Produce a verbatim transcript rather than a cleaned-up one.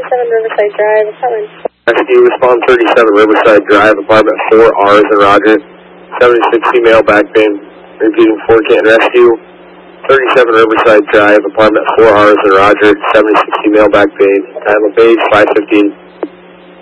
thirty-seven Riverside Drive, coming. Rescue, respond thirty-seven Riverside Drive, apartment four R's and Roger. seventy-six female back pain. Repeating four Canton Rescue. thirty-seven Riverside Drive, apartment four R's and Roger. seventy-six female back pain. Time of page five fifteen.